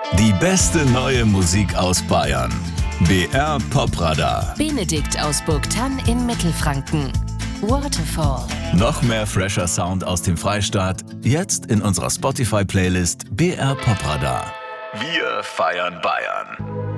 Die beste neue Musik aus Bayern. BR Popradar. Benedikt aus Burgthann in Mittelfranken. Waterfall. Noch mehr fresher Sound aus dem Freistaat. Jetzt in unserer Spotify-Playlist BR Popradar. Wir feiern Bayern.